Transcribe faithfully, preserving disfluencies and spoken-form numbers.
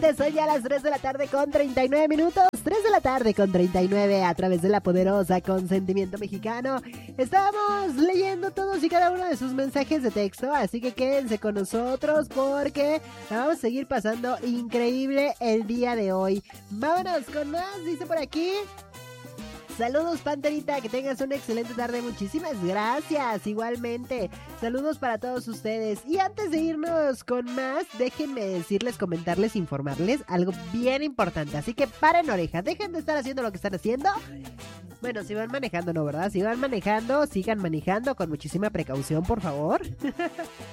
Excelente, son ya las tres de la tarde con treinta y nueve minutos. tres de la tarde con treinta y nueve a través de la poderosa Consentimiento Mexicano. Estamos leyendo todos y cada uno de sus mensajes de texto, así que quédense con nosotros porque la vamos a seguir pasando increíble el día de hoy. Vámonos con más, dice por aquí. Saludos, Panterita, que tengas una excelente tarde, muchísimas gracias, igualmente, saludos para todos ustedes. Y antes de irnos con más, déjenme decirles, comentarles, informarles algo bien importante, así que paren oreja, dejen de estar haciendo lo que están haciendo. Bueno, si van manejando, no, ¿verdad? Si van manejando, sigan manejando con muchísima precaución, por favor.